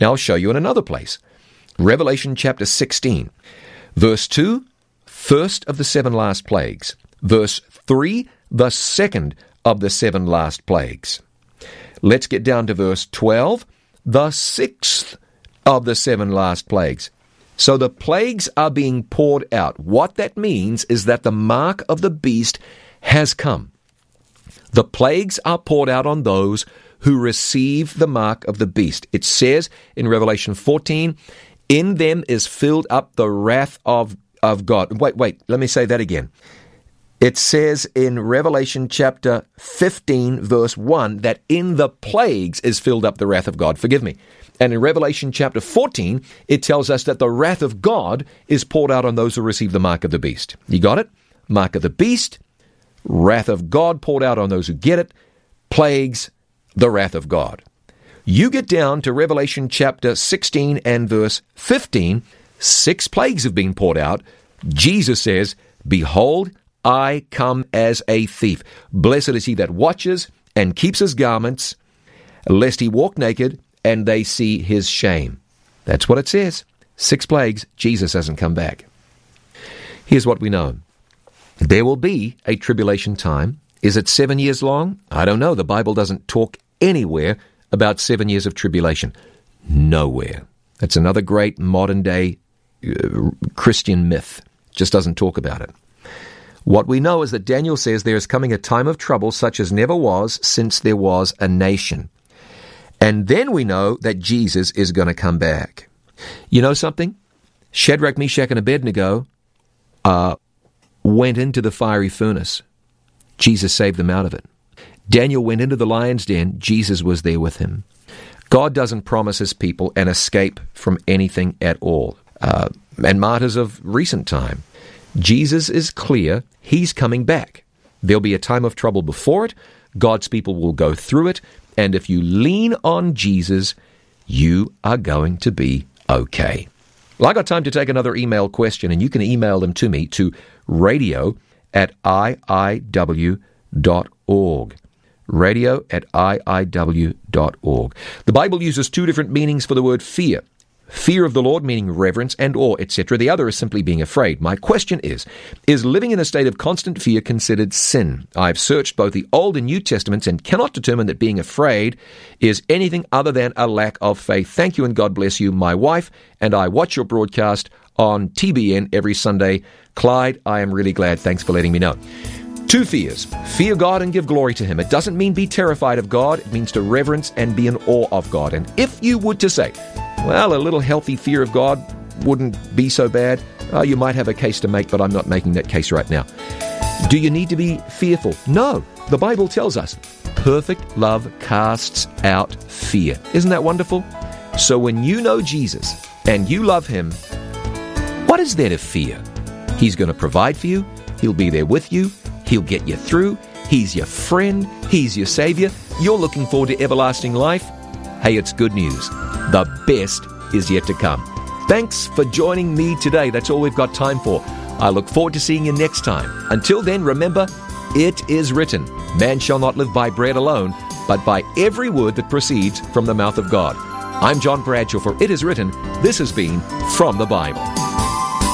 Now I'll show you in another place. Revelation chapter 16, verse 2, first of the 7 last plagues. Verse 3, the second of the 7 last plagues. Let's get down to verse 12, the 6th of the 7 last plagues. So the plagues are being poured out. What that means is that the mark of the beast has come. The plagues are poured out on those who receive the mark of the beast. It says in Revelation 14, in them is filled up the wrath of God. Wait, let me say that again. It says in Revelation chapter 15, verse 1, that in the plagues is filled up the wrath of God. Forgive me. And in Revelation chapter 14, it tells us that the wrath of God is poured out on those who receive the mark of the beast. You got it? Mark of the beast, wrath of God poured out on those who get it, plagues, the wrath of God. You get down to Revelation chapter 16 and verse 15, 6 plagues have been poured out. Jesus says, behold, I come as a thief. Blessed is he that watches and keeps his garments, lest he walk naked, and they see his shame. That's what it says. 6 plagues, Jesus hasn't come back. Here's what we know. There will be a tribulation time. Is it 7 years long? I don't know. The Bible doesn't talk anywhere about 7 years of tribulation. Nowhere. That's another great modern-day Christian myth. Just doesn't talk about it. What we know is that Daniel says there is coming a time of trouble such as never was since there was a nation. And then we know that Jesus is going to come back. You know something? Shadrach, Meshach, and Abednego went into the fiery furnace. Jesus saved them out of it. Daniel went into the lion's den. Jesus was there with him. God doesn't promise his people an escape from anything at all. And martyrs of recent time. Jesus is clear. He's coming back. There'll be a time of trouble before it. God's people will go through it. And if you lean on Jesus, you are going to be okay. Well, I got time to take another email question, and you can email them to me to radio@iiw.org. radio@iiw.org. The Bible uses 2 different meanings for the word fear. Fear of the Lord, meaning reverence and awe, etc. The other is simply being afraid. My question is living in a state of constant fear considered sin? I've searched both the Old and New Testaments and cannot determine that being afraid is anything other than a lack of faith. Thank you and God bless you. My wife and I watch your broadcast on TBN every Sunday. Clyde, I am really glad. Thanks for letting me know. 2 fears. Fear God and give glory to Him. It doesn't mean be terrified of God. It means to reverence and be in awe of God. And if you would to say, well, a little healthy fear of God wouldn't be so bad, you might have a case to make, but I'm not making that case right now. Do you need to be fearful? No. The Bible tells us, perfect love casts out fear. Isn't that wonderful? So when you know Jesus and you love Him, what is there to fear? He's going to provide for you. He'll be there with you. He'll get you through. He's your friend. He's your Savior. You're looking forward to everlasting life. Hey, it's good news. The best is yet to come. Thanks for joining me today. That's all we've got time for. I look forward to seeing you next time. Until then, remember, it is written, man shall not live by bread alone, but by every word that proceeds from the mouth of God. I'm John Bradshaw for It Is Written. This has been From the Bible.